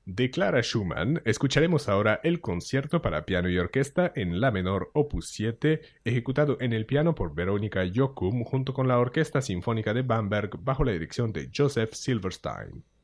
De Clara Schumann, escucharemos ahora el concierto para piano y orquesta en la menor opus 7, ejecutado en el piano por Veronika Jokum junto con la Orquesta Sinfónica de Bamberg bajo la dirección de Joseph Silverstein.